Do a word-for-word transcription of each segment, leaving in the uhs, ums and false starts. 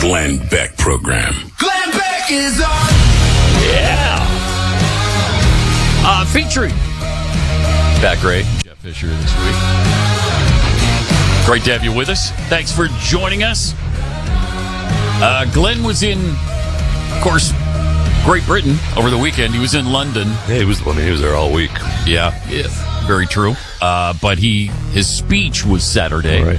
Glenn Beck Program. Glenn Beck is on. Yeah. Uh, featuring Pat Gray, Jeff Fisher this week. Great to have you with us. Thanks for joining us. Uh, Glenn was in, of course, Great Britain over the weekend. He was in London. Yeah, he was. I mean, he was there all week. Yeah, yeah, very true. Uh, but he his speech was Saturday, Right.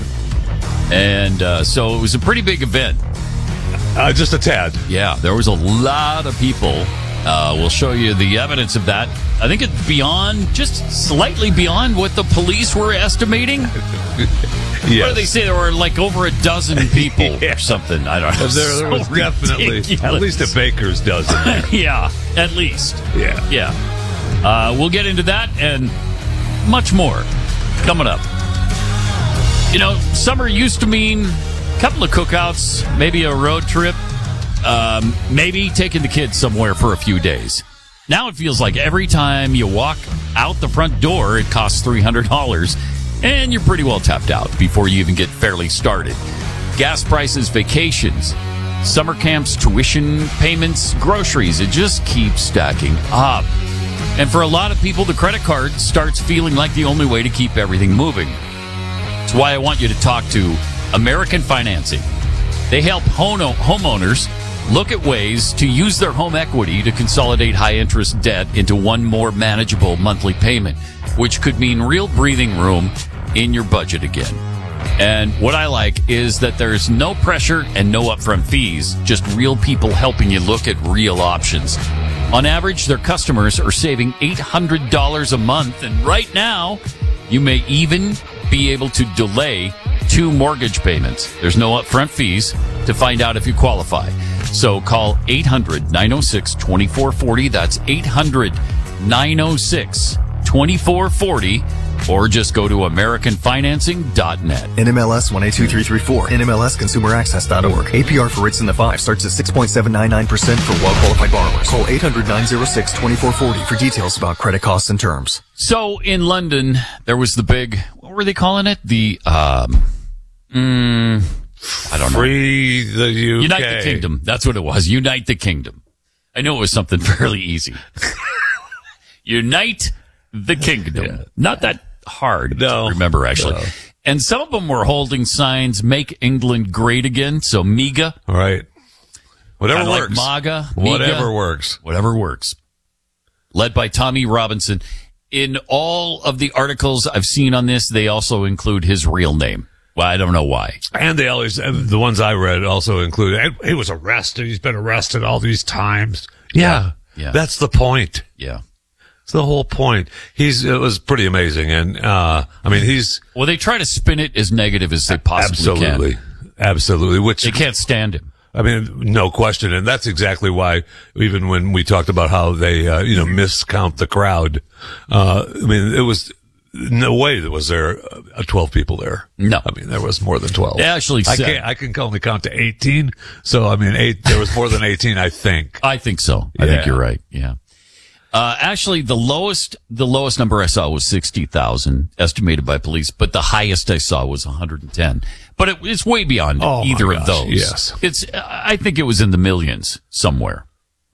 and uh, so it was a pretty big event. Uh, just a tad. Yeah, there was a lot of people. Uh, we'll show you the evidence of that. I think it's beyond, just slightly beyond what the police were estimating. Yes. What do they say? There were like over a dozen people Yeah. or something. I don't know. There, there was So definitely ridiculous. at least a baker's dozen there. Yeah, at least. Yeah. Yeah. Uh, we'll get into that and much more coming up. You know, summer used to mean a couple of cookouts, maybe a road trip, um, maybe taking the kids somewhere for a few days. Now it feels like every time you walk out the front door, it costs three hundred dollars, and you're pretty well tapped out before you even get fairly started. Gas prices, vacations, summer camps, tuition payments, groceries, it just keeps stacking up. And for a lot of people, the credit card starts feeling like the only way to keep everything moving. That's why I want you to talk to American Financing. They help homeowners look at ways to use their home equity to consolidate high-interest debt into one more manageable monthly payment, which could mean real breathing room in your budget again. And what I like is that there's no pressure and no upfront fees, just real people helping you look at real options. On average, their customers are saving eight hundred dollars a month, and right now, you may even be able to delay two mortgage payments. There's no upfront fees to find out if you qualify. So call eight hundred, nine oh six, two four four oh. That's eight hundred, nine oh six, two four four oh. Or just go to American Financing dot net. N M L S one eight two three three four. N M L S consumer access dot org. A P R for rates in the five starts at six point seven nine nine percent for well-qualified borrowers. Call eight hundred, nine oh six, two four four oh for details about credit costs and terms. So in London, there was the big, what were they calling it? The, um, mm, I don't know. Free the U K. Unite the Kingdom. That's what it was. Unite the Kingdom. I know it was something fairly easy. Unite the Kingdom. Yeah. Not that hard No. to remember, actually. No. And some of them were holding signs, Make England Great Again. So MEGA. All right. Whatever Kinda like works. MAGA. Whatever MEGA, works. Whatever works. Led by Tommy Robinson. In all of the articles I've seen on this, they also include his real name. Well, I don't know why. And they always, the ones I read also include, he was arrested. He's been arrested all these times. Yeah. Yeah. That's the point. Yeah. It's the whole point. He's, it was pretty amazing. And, uh, I mean, he's. Well, they try to spin it as negative as they possibly absolutely, can. Absolutely. Which. They can't stand him. I mean, no question. And that's exactly why, even when we talked about how they, uh, you know, miscount the crowd, uh, I mean, it was no way that was there uh, twelve people there. No. I mean, there was more than twelve. They actually I said. can't, I can only count to eighteen. So, I mean, eight, there was more than eighteen, I think. I think so. I Yeah. think you're right. Yeah. Uh, actually, the lowest, the lowest number I saw was sixty thousand estimated by police, but the highest I saw was one hundred ten. But it, it's way beyond Oh, my either of gosh, those. yes. It's, I think it was in the millions somewhere.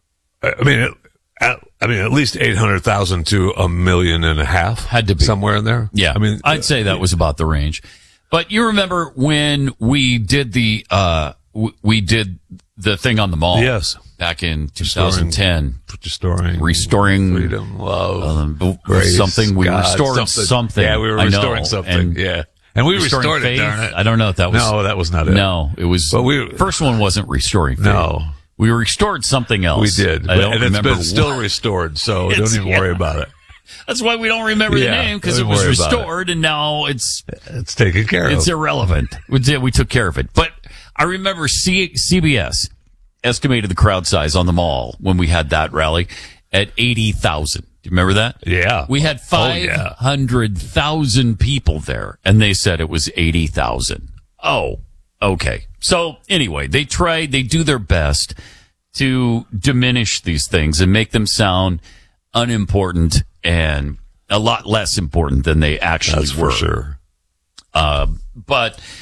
I mean, it, at, I mean, at least eight hundred thousand to a million and a half. Had to be. Somewhere in there. Yeah. I mean, I'd say that was about the range. But you remember when we did the, uh, w- we did the thing on the mall. Yes. Back in twenty ten. Restoring. Restoring. Freedom, love. Um, grace, something. We God, restored something. something. Yeah, we were I know. restoring something. And yeah. And we restoring restored faith? it, darn it. I don't know if that was. No, that was not it. No, it was. But we- first one wasn't restoring faith. No. We restored something else. We did. I don't and it's remember been still what. restored, so don't It's- even yeah. worry about it. That's why we don't remember the Yeah, name, because it don't was worry about restored and now it's It's taken care it's of. irrelevant. We did. We took care of it. But I remember C- CBS estimated the crowd size on the mall when we had that rally at eighty thousand. Do you remember that? Yeah. We had Oh, yeah. five hundred thousand people there, and they said it was eighty thousand. Oh, okay. So anyway, they tried, they do their best to diminish these things and make them sound unimportant and a lot less important than they actually That's were. for sure. Uh, but